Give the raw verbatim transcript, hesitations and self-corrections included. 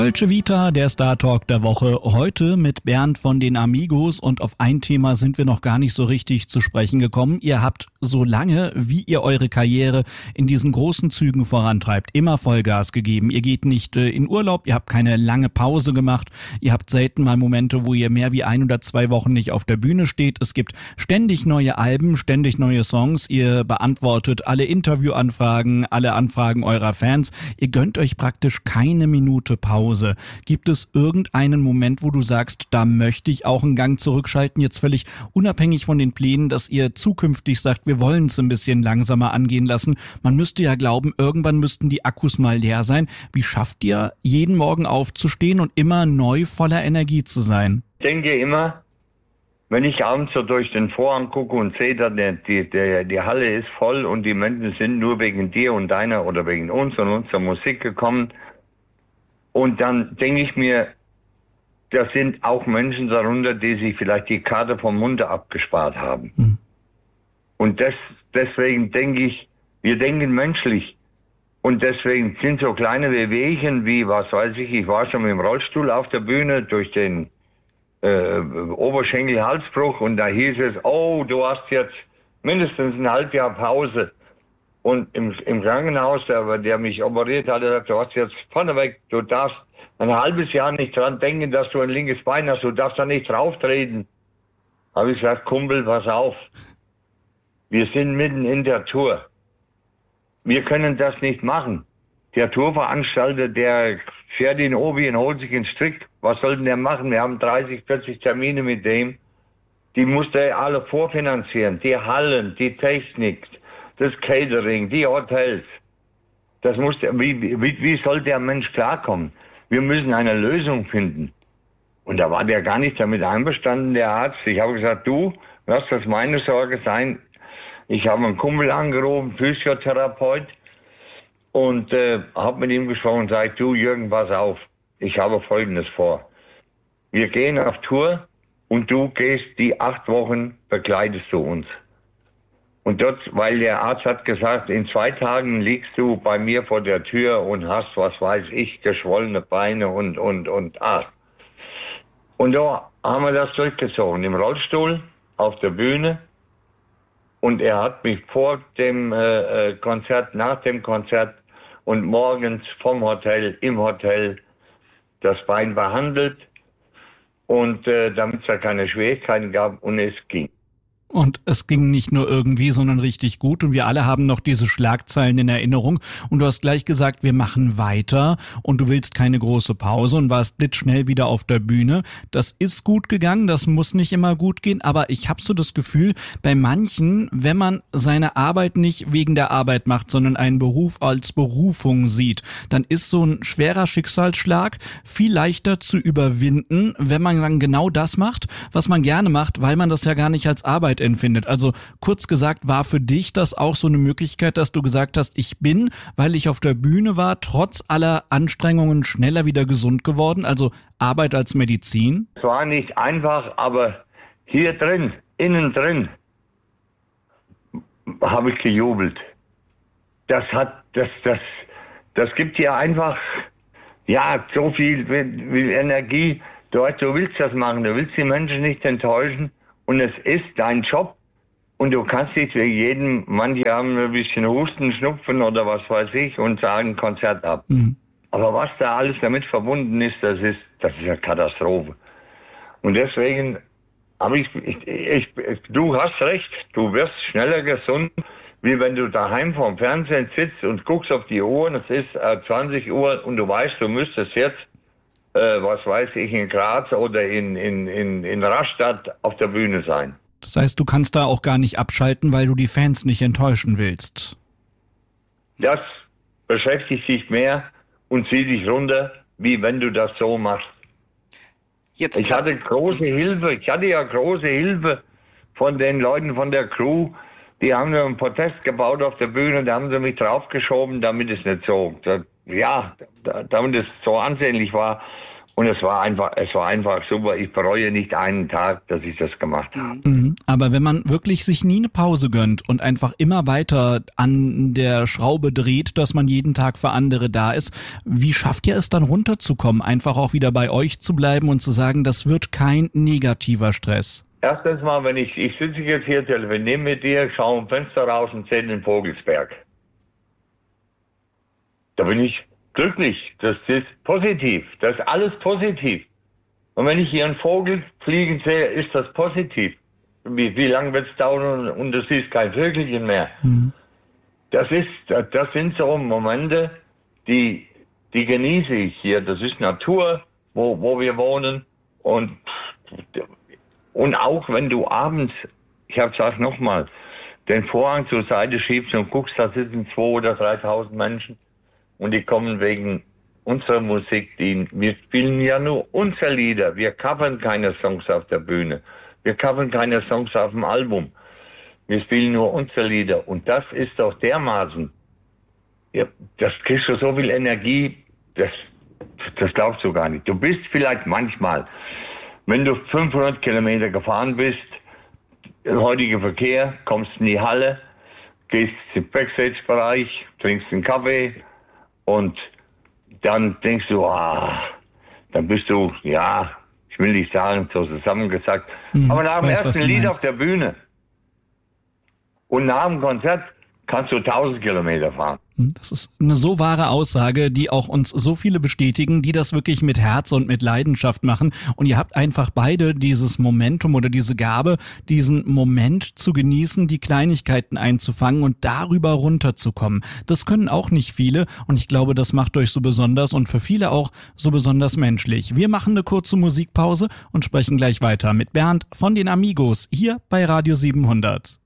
Dolce Vita, der Star Talk der Woche, heute mit Bernd von den Amigos, und auf ein Thema sind wir noch gar nicht so richtig zu sprechen gekommen. Ihr habt so lange, wie ihr eure Karriere in diesen großen Zügen vorantreibt, immer Vollgas gegeben. Ihr geht nicht äh, in Urlaub, ihr habt keine lange Pause gemacht, ihr habt selten mal Momente, wo ihr mehr wie ein oder zwei Wochen nicht auf der Bühne steht. Es gibt ständig neue Alben, ständig neue Songs, ihr beantwortet alle Interviewanfragen, alle Anfragen eurer Fans. Ihr gönnt euch praktisch keine Minute Pause. Gibt es irgendeinen Moment, wo du sagst, da möchte ich auch einen Gang zurückschalten, jetzt völlig unabhängig von den Plänen, dass ihr zukünftig sagt, wir wollen es ein bisschen langsamer angehen lassen? Man müsste ja glauben, irgendwann müssten die Akkus mal leer sein. Wie schafft ihr, jeden Morgen aufzustehen und immer neu voller Energie zu sein? Ich denke immer, wenn ich abends so durch den Vorhang gucke und sehe, dass die, die, die Halle ist voll und die Menschen sind nur wegen dir und deiner oder wegen uns und unserer Musik gekommen, und dann denke ich mir, da sind auch Menschen darunter, die sich vielleicht die Karte vom Munde abgespart haben. Mhm. Und das, deswegen denke ich, wir denken menschlich. Und deswegen sind so kleine Wehwehchen wie, was weiß ich, ich war schon mit dem Rollstuhl auf der Bühne durch den äh, Oberschenkel-Halsbruch, und da hieß es, oh, du hast jetzt mindestens ein halbes Jahr Pause. Und im, im Krankenhaus, der, der mich operiert hat, der sagt, du hast jetzt vorneweg, du darfst ein halbes Jahr nicht dran denken, dass du ein linkes Bein hast, du darfst da nicht drauf treten. Habe ich gesagt, Kumpel, pass auf. Wir sind mitten in der Tour. Wir können das nicht machen. Der Tourveranstalter, der fährt in Obi und holt sich einen Strick. Was soll denn der machen? Wir haben dreißig, vierzig Termine mit dem. Die musste er alle vorfinanzieren. Die Hallen, die Technik, das Catering, die Hotels. Das muss der, wie, wie, wie soll der Mensch klarkommen? Wir müssen eine Lösung finden. Und da war der gar nicht damit einverstanden, der Arzt. Ich habe gesagt, du, lass das meine Sorge sein. Ich habe einen Kumpel angerufen, Physiotherapeut, und äh, habe mit ihm gesprochen und gesagt, du Jürgen, pass auf, ich habe Folgendes vor. Wir gehen auf Tour und du gehst die acht Wochen, begleitest du uns. Und dort, weil der Arzt hat gesagt, in zwei Tagen liegst du bei mir vor der Tür und hast, was weiß ich, geschwollene Beine und, und, und, ah. Und da haben wir das durchgezogen, im Rollstuhl, auf der Bühne. Und er hat mich vor dem äh, Konzert, nach dem Konzert und morgens vom Hotel, im Hotel, das Bein behandelt. Und äh, damit es da keine Schwierigkeiten gab, und es ging. Und es ging nicht nur irgendwie, sondern richtig gut. Und wir alle haben noch diese Schlagzeilen in Erinnerung. Und du hast gleich gesagt, wir machen weiter. Und du willst keine große Pause und warst blitzschnell wieder auf der Bühne. Das ist gut gegangen, das muss nicht immer gut gehen. Aber ich habe so das Gefühl, bei manchen, wenn man seine Arbeit nicht wegen der Arbeit macht, sondern einen Beruf als Berufung sieht, dann ist so ein schwerer Schicksalsschlag viel leichter zu überwinden, wenn man dann genau das macht, was man gerne macht, weil man das ja gar nicht als Arbeit empfindet. Also kurz gesagt, war für dich das auch so eine Möglichkeit, dass du gesagt hast, ich bin, weil ich auf der Bühne war, trotz aller Anstrengungen schneller wieder gesund geworden? Also Arbeit als Medizin? Es war nicht einfach, aber hier drin, innen drin, habe ich gejubelt. Das hat, das, das, das gibt dir einfach, ja, so viel, viel Energie. Du, du willst das machen, du willst die Menschen nicht enttäuschen. Und es ist dein Job, und du kannst nicht für jeden, manche haben ein bisschen Husten, Schnupfen oder was weiß ich und sagen Konzert ab. Mhm. Aber was da alles damit verbunden ist, das ist, das ist eine Katastrophe. Und deswegen habe ich, ich, ich, du hast recht, du wirst schneller gesund, wie wenn du daheim vorm Fernsehen sitzt und guckst auf die Uhr, es ist äh, zwanzig Uhr und du weißt, du müsstest jetzt Äh, was weiß ich, in Graz oder in, in, in, in Rastatt auf der Bühne sein. Das heißt, du kannst da auch gar nicht abschalten, weil du die Fans nicht enttäuschen willst. Das beschäftigt dich mehr und zieht dich runter, wie wenn du das so machst. Jetzt ich hatte große Hilfe, ich hatte ja große Hilfe von den Leuten von der Crew. Die haben mir einen Protest gebaut auf der Bühne, da haben sie mich draufgeschoben, damit es nicht so, ja, damit es so ansehnlich war. Und es war einfach, es war einfach super. Ich bereue nicht einen Tag, dass ich das gemacht habe. Mhm. Aber wenn man wirklich sich nie eine Pause gönnt und einfach immer weiter an der Schraube dreht, dass man jeden Tag für andere da ist, wie schafft ihr es dann runterzukommen? Einfach auch wieder bei euch zu bleiben und zu sagen, das wird kein negativer Stress. Erstens mal, wenn ich, ich sitze jetzt hier, telefoniere mit dir, schaue im Fenster raus und sehe den Vogelsberg. Da bin ich glücklich, das ist positiv, das ist alles positiv. Und wenn ich hier einen Vogel fliegen sehe, ist das positiv. Wie, wie lange wird es dauern und, und du siehst kein Vögelchen mehr. Mhm. Das ist, das sind so Momente, die, die genieße ich hier. Das ist Natur, wo, wo wir wohnen. Und, und auch wenn du abends, ich habe es nochmal, den Vorhang zur Seite schiebst und guckst, da sitzen zweitausend oder dreitausend Menschen. Und die kommen wegen unserer Musik, die, wir spielen ja nur unsere Lieder. Wir covern keine Songs auf der Bühne. Wir covern keine Songs auf dem Album. Wir spielen nur unsere Lieder. Und das ist doch dermaßen, ja, das kriegst du so viel Energie, das, das glaubst du gar nicht. Du bist vielleicht manchmal, wenn du fünfhundert Kilometer gefahren bist, der heutige Verkehr, kommst in die Halle, gehst im Backstage-Bereich, trinkst einen Kaffee, und dann denkst du, ah, dann bist du, ja, ich will nicht sagen, so zusammengesagt, hm, aber nach dem weiß, ersten Lied auf der Bühne und nach dem Konzert kannst du tausend Kilometer fahren. Das ist eine so wahre Aussage, die auch uns so viele bestätigen, die das wirklich mit Herz und mit Leidenschaft machen. Und ihr habt einfach beide dieses Momentum oder diese Gabe, diesen Moment zu genießen, die Kleinigkeiten einzufangen und darüber runterzukommen. Das können auch nicht viele und ich glaube, das macht euch so besonders und für viele auch so besonders menschlich. Wir machen eine kurze Musikpause und sprechen gleich weiter mit Bernd von den Amigos hier bei Radio siebenhundert.